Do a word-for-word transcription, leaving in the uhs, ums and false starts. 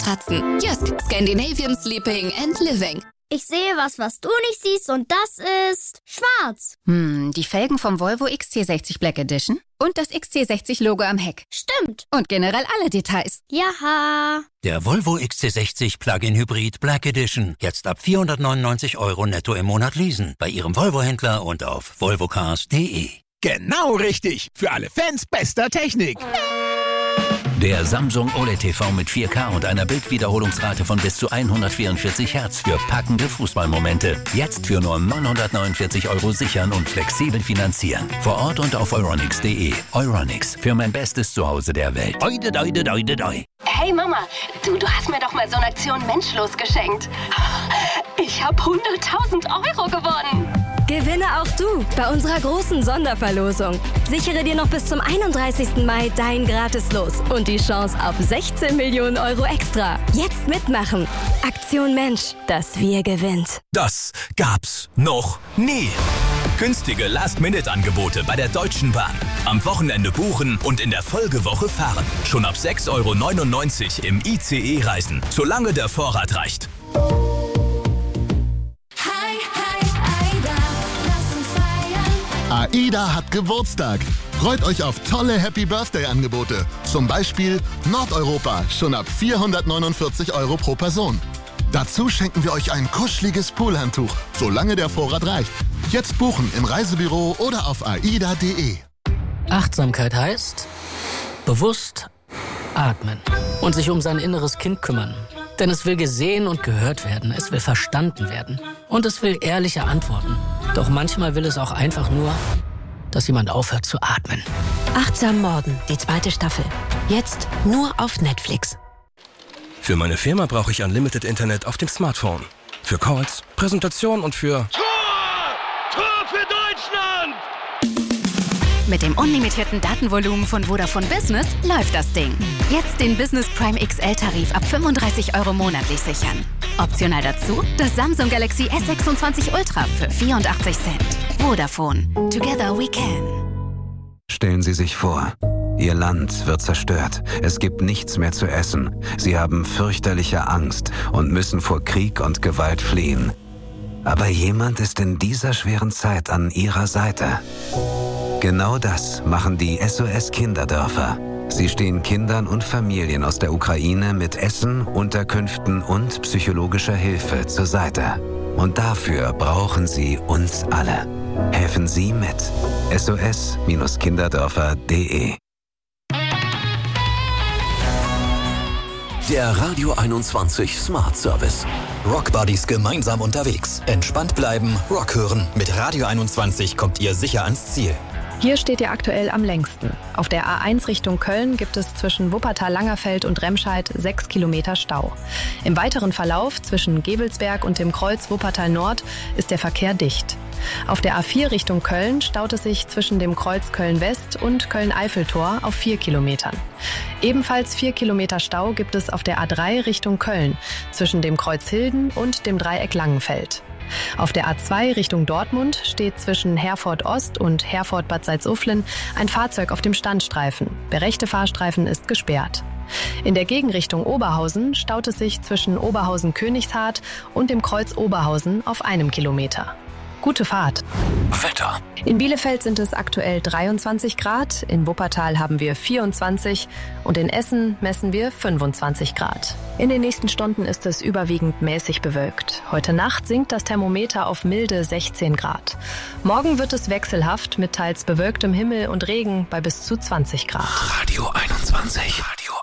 Matratzen. Jysk, Scandinavian Sleeping and Living. Ich sehe was, was du nicht siehst, und das ist schwarz. Hm, die Felgen vom Volvo X C sechzig Black Edition und das X C sechzig Logo am Heck. Stimmt. Und generell alle Details. Jaha. Der Volvo X C sechzig Plug-in Hybrid Black Edition. Jetzt ab vierhundertneunundneunzig Euro netto im Monat leasen. Bei Ihrem Volvo-Händler und auf volvocars punkt de. Genau richtig. Für alle Fans bester Technik. Der Samsung O L E D T V mit vier K und einer Bildwiederholungsrate von bis zu hundertvierundvierzig Hertz für packende Fußballmomente. Jetzt für nur neunhundertneunundvierzig Euro sichern und flexibel finanzieren. Vor Ort und auf euronics punkt de. Euronics, für mein bestes Zuhause der Welt. Oide, oide, oide, oide. Hey Mama, du, du hast mir doch mal so eine Aktion Menschlos geschenkt. Ich habe hunderttausend Euro gewonnen. Gewinne auch du bei unserer großen Sonderverlosung. Sichere dir noch bis zum einunddreißigsten Mai dein Gratis-Los und die Chance auf sechzehn Millionen Euro extra. Jetzt mitmachen. Aktion Mensch, das Wir gewinnt. Das gab's noch nie. Günstige Last-Minute-Angebote bei der Deutschen Bahn. Am Wochenende buchen und in der Folgewoche fahren. Schon ab sechs Euro neunundneunzig im I C E reisen, solange der Vorrat reicht. AIDA hat Geburtstag. Freut euch auf tolle Happy-Birthday-Angebote. Zum Beispiel Nordeuropa, schon ab vierhundertneunundvierzig Euro pro Person. Dazu schenken wir euch ein kuscheliges Poolhandtuch, solange der Vorrat reicht. Jetzt buchen im Reisebüro oder auf aida punkt de. Achtsamkeit heißt bewusst atmen und sich um sein inneres Kind kümmern. Denn es will gesehen und gehört werden, es will verstanden werden und es will ehrliche Antworten. Doch manchmal will es auch einfach nur, dass jemand aufhört zu atmen. Achtsam Morden, die zweite Staffel. Jetzt nur auf Netflix. Für meine Firma brauche ich Unlimited Internet auf dem Smartphone. Für Calls, Präsentation und für... Tor! Tor für Deutschland! Mit dem unlimitierten Datenvolumen von Vodafone Business läuft das Ding. Jetzt den Business Prime X L-Tarif ab fünfunddreißig Euro monatlich sichern. Optional dazu das Samsung Galaxy S sechsundzwanzig Ultra für vierundachtzig Cent. Vodafone. Together we can. Stellen Sie sich vor, Ihr Land wird zerstört. Es gibt nichts mehr zu essen. Sie haben fürchterliche Angst und müssen vor Krieg und Gewalt fliehen. Aber jemand ist in dieser schweren Zeit an Ihrer Seite. Genau das machen die S O S-Kinderdörfer. Sie stehen Kindern und Familien aus der Ukraine mit Essen, Unterkünften und psychologischer Hilfe zur Seite. Und dafür brauchen sie uns alle. Helfen Sie mit. S O S Kinderdörfer punkt de. Der Radio einundzwanzig Smart Service. Rock Buddies gemeinsam unterwegs. Entspannt bleiben, Rock hören. Mit Radio einundzwanzig kommt ihr sicher ans Ziel. Hier steht ihr aktuell am längsten. Auf der A eins Richtung Köln gibt es zwischen Wuppertal-Langerfeld und Remscheid sechs Kilometer Stau. Im weiteren Verlauf zwischen Gevelsberg und dem Kreuz Wuppertal-Nord ist der Verkehr dicht. Auf der A vier Richtung Köln staut es sich zwischen dem Kreuz Köln-West und Köln-Eiffeltor auf vier Kilometern. Ebenfalls vier Kilometer Stau gibt es auf der A drei Richtung Köln zwischen dem Kreuz Hilden und dem Dreieck Langenfeld. Auf der A zwei Richtung Dortmund steht zwischen Herford Ost und Herford Bad Salzuflen ein Fahrzeug auf dem Standstreifen. Der rechte Fahrstreifen ist gesperrt. In der Gegenrichtung Oberhausen staut es sich zwischen Oberhausen-Königshardt und dem Kreuz Oberhausen auf einem Kilometer. Gute Fahrt. Wetter. In Bielefeld sind es aktuell dreiundzwanzig Grad, in Wuppertal haben wir vierundzwanzig und in Essen messen wir fünfundzwanzig Grad. In den nächsten Stunden ist es überwiegend mäßig bewölkt. Heute Nacht sinkt das Thermometer auf milde sechzehn Grad. Morgen wird es wechselhaft mit teils bewölktem Himmel und Regen bei bis zu zwanzig Grad. Radio einundzwanzig. Radio